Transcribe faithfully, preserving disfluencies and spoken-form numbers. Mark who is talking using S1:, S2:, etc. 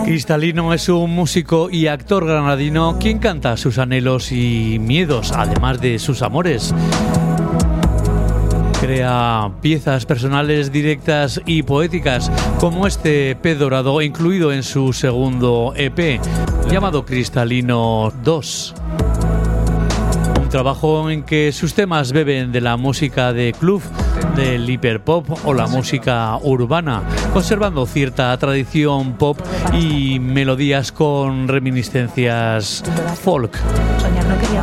S1: Cristalino es un músico y actor granadino quien canta sus anhelos y miedos, además de sus amores. Crea piezas personales directas y poéticas, como este Pez Dorado, incluido en su segundo E P, llamado Cristalino dos. Un trabajo en que sus temas beben de la música de club, del hiperpop o la música urbana, conservando cierta tradición pop y melodías con reminiscencias folk.